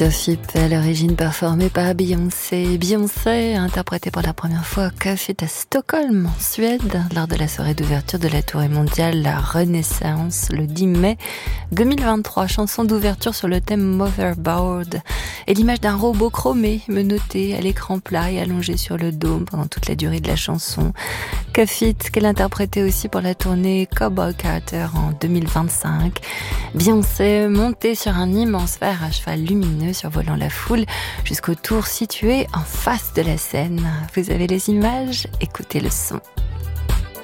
Coffee à l'origine performée par Beyoncé. Beyoncé a interprété pour la première fois Coffee à Stockholm, en Suède, lors de la soirée d'ouverture de la tournée mondiale La Renaissance, le 10 mai 2023. Chanson d'ouverture sur le thème Motherboard et l'image d'un robot chromé menotté à l'écran plat et allongé sur le dôme pendant toute la durée de la chanson. Coffee, qu'elle interprétait aussi pour la tournée Cowboy Carter en 2025. Beyoncé montée sur un immense ver à cheval lumineux survolant la foule jusqu'au tour situé en face de la scène. Vous avez les images? Écoutez le son.